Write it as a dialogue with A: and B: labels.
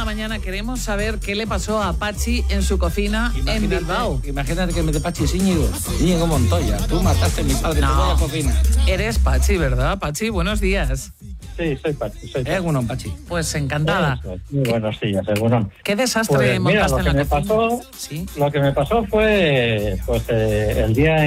A: mañana queremos saber qué le pasó a Pachi en su cocina en Bilbao.
B: Imagínate que me de Pachi es Íñigo Montoya. Tú mataste a mi padre, te voy a cocina.
A: Eres Pachi, ¿verdad? Pachi, buenos días.
C: Sí, soy Pachi.
B: Egunon, Pachi.
A: Pues encantada.
C: Muy buenos días, Egunon.
A: ¿Qué desastre montaste en la cocina?
C: Lo que me pasó fue pues el día